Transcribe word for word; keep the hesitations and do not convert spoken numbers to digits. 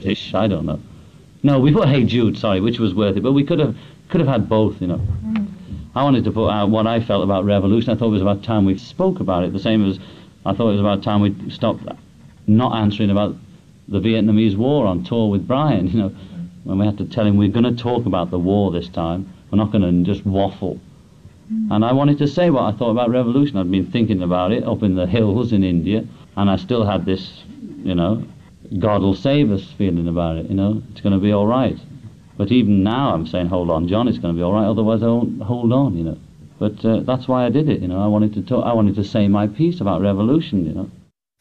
British. I don't know. No, we put Hey Jude, sorry, which was worth it, but we could have could have had both, you know. Mm. I wanted to put out what I felt about revolution. I thought it was about time we spoke about it, the same as I thought it was about time we stopped not answering about the Vietnamese War on tour with Brian, you know, when we had to tell him we're going to talk about the war this time, we're not going to just waffle. Mm. And I wanted to say what I thought about revolution. I'd been thinking about it up in the hills in India, and I still had this, you know, God will save us feeling about it, you know, it's going to be all right. But even now I'm saying, hold on, John, it's going to be all right, otherwise I won't hold on, you know. But uh, that's why I did it, you know, I wanted to talk, I wanted to say my piece about revolution, you know.